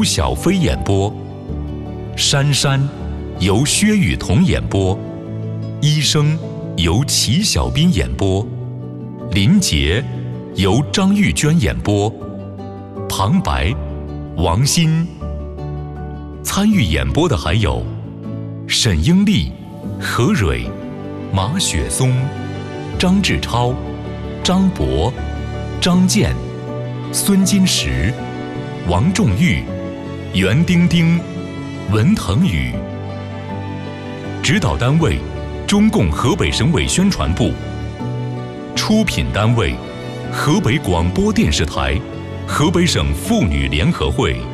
由小飞演播，珊珊由薛雨桐演播，医生由齐小斌演播，林杰由张玉娟演播，旁白王鑫。参与演播的还有沈英丽、何蕊、马雪松、张志超、张博、张健、孙金石、王仲玉、袁丁丁、文腾宇。指导单位中共河北省委宣传部。出品单位河北广播电视台、河北省妇女联合会。